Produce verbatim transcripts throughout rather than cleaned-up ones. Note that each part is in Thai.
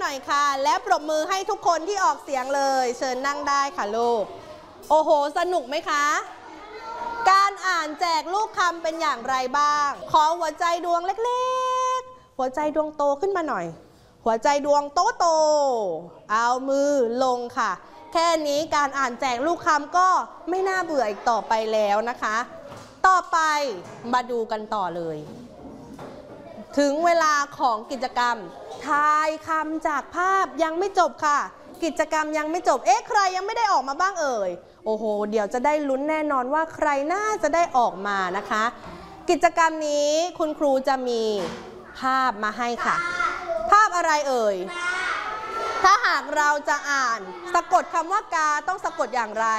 หน่อยค่ะและปรบมือให้ทุกคนที่ออกเสียงเลยเชิญนั่งได้ค่ะลูกโอ้โหสนุกไหมคะการอ่านแจกลูกคำเป็นอย่างไรบ้างขอหัวใจดวงเล็กๆหัวใจดวงโตขึ้นมาหน่อยหัวใจดวงโตโตเอามือลงค่ะแค่นี้การอ่านแจกลูกคำก็ไม่น่าเบื่ออีกต่อไปแล้วนะคะต่อไปมาดูกันต่อเลยถึงเวลาของกิจกรรมทายคำจากภาพยังไม่จบค่ะกิจกรรมยังไม่จบเอ๊ะใครยังไม่ได้ออกมาบ้างเอ่ยโอ้โหเดี๋ยวจะได้ลุ้นแน่นอนว่าใครน่าจะได้ออกมานะคะกิจกรรมนี้คุณครูจะมีภาพมาให้ค่ะภาพอะไรเอ่ยถ้าหากเราจะอ่านสะกดคำว่ากาต้องสะกดอย่างไร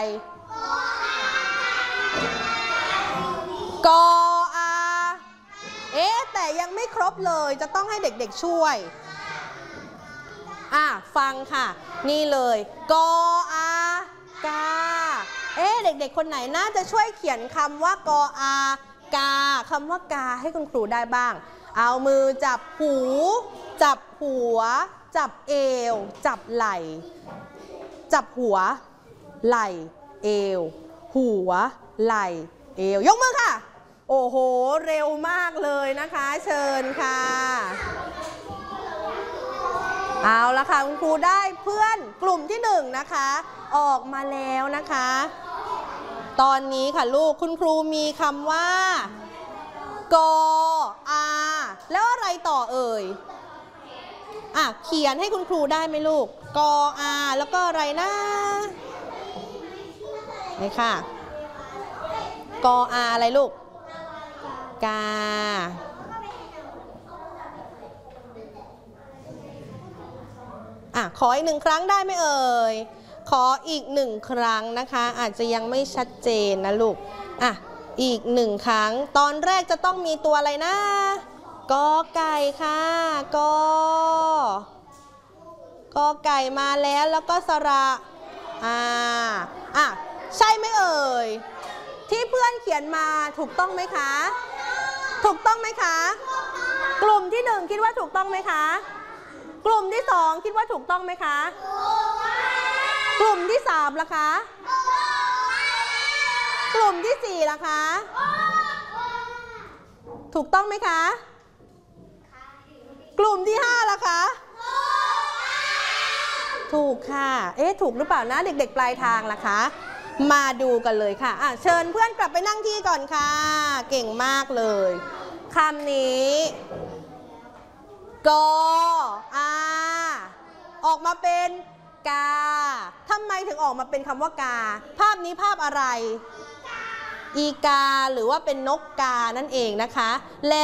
กออาเอ๊ะแต่ยังไม่ครบเลยจะต้องให้เด็กๆช่วยอ่ะฟังค่ะนี่เลยกออากาเอ๊ะเด็กๆคนไหนน่าจะช่วยเขียนคำว่ากออากาคำว่ากาให้คุณครูได้บ้างเอามือจับหูจับหัวจับเอวจับไหล่จับหัวไหล่เอวหัวไหล่เอวยกมือค่ะโอ้โหเร็วมากเลยนะคะเชิญค่ะเอาละค่ะคุณครูได้เพื่อนกลุ่มที่หนึ่งนะคะออกมาแล้วนะคะตอนนี้ค่ะลูกคุณครูมีคำว่ากออาแล้วอะไรต่อเอ่ยอ่ะเขียนให้คุณครูได้ไหมลูกกออาแล้วก็อะไรนะนี่ค่ะกออาอะไรลูกกาอ่ะขออีกหนึ่งครั้งได้ไหมเอ่ยขออีกหนึ่งครั้งนะคะอาจจะยังไม่ชัดเจนนะลูกอ่ะอีกหนึ่งครั้งตอนแรกจะต้องมีตัวอะไรนะกอไก่ค่ะกอกอไก่มาแล้วแล้วก็สระอ่าอ่ะใช่ไหมเอ่ยที่เพื่อนเขียนมาถูกต้องไหมคะถูกต้องไหมคะกลุ่มที่หนึ่งคิดว่าถูกต้องไหมคะกลุ่มที่สองคิดว่าถูกต้องไหมคะกลุ่มที่สามล่ะคะกลุ่มที่สี่ล่ะคะถูกต้องไหมคะกลุ่มที่ห้าล่ะคะถูกค่ะเอ๊ะถูกหรือเปล่านะเด็กๆปลายทางล่ะคะมาดูกันเลยค่ะอ่ะเชิญเพื่อนกลับไปนั่งที่ก่อนค่ะเก่งมากเลยคำนี้กออาออกมาเป็นกาทำไมถึงออกมาเป็นคำว่ากาภาพนี้ภาพอะไรอีกาหรือว่าเป็นนกกานั่นเองนะคะและ